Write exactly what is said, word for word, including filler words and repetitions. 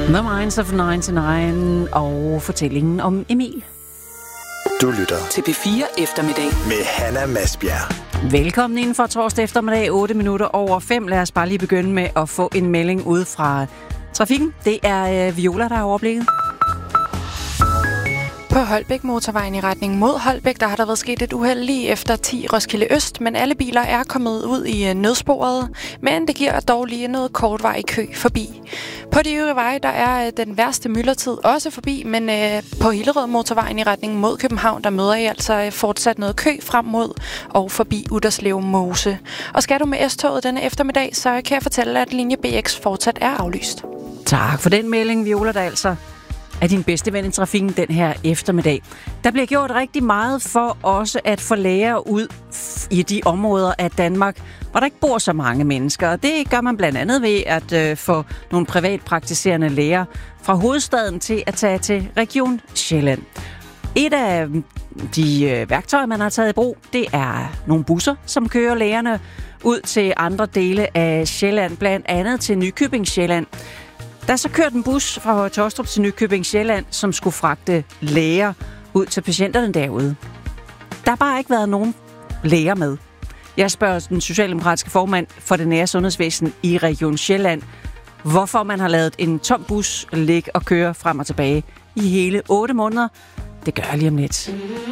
The Minds of nioghalvfems og fortællingen om Emil. Du lytter til P fire Eftermiddag med Hanna Masbjerg. Velkommen inden for torsdag eftermiddag, otte minutter over fem. Lad os bare lige begynde med at få en melding ud fra trafikken. Det er øh, Viola, der har overblikket. På Holbæk motorvejen i retning mod Holbæk, der har der været sket et uheld lige efter ti Roskilde Øst, men alle biler er kommet ud i nødsporet, men det giver dog lige noget kortvarig kø forbi. På de øvrige veje, der er den værste myldretid også forbi, men øh, på Hillerød motorvejen i retning mod København, der møder I altså fortsat noget kø frem mod og forbi Utterslev Mose. Og skal du med S-toget denne eftermiddag, så kan jeg fortælle, at linje B X fortsat er aflyst. Tak for den melding, Viola, der altså er din bedste ven i trafikken den her eftermiddag. Der bliver gjort rigtig meget for også at få læger ud i de områder af Danmark, hvor der ikke bor så mange mennesker. Og det gør man blandt andet ved at øh, få nogle privatpraktiserende læger fra hovedstaden til at tage til Region Sjælland. Et af de øh, værktøjer, man har taget i brug, det er nogle busser, som kører lægerne ud til andre dele af Sjælland, blandt andet til Nykøbing Sjælland. Der er så kørt en bus fra Tostrup til Nykøbing Sjælland, som skulle fragte læger ud til patienterne derude. Der har bare ikke været nogen læger med. Jeg spørger den socialdemokratiske formand for det nære sundhedsvæsen i Region Sjælland, hvorfor man har lavet en tom bus ligge og køre frem og tilbage i hele otte måneder. Det gør jeg lige om lidt.